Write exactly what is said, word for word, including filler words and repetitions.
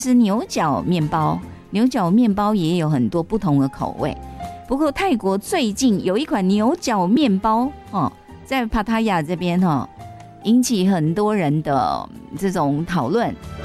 是牛角面包，牛角面包也有很多不同的口味。不过泰国最近有一款牛角面包哦，在帕塔亚这边哈、哦，引起很多人的这种讨论。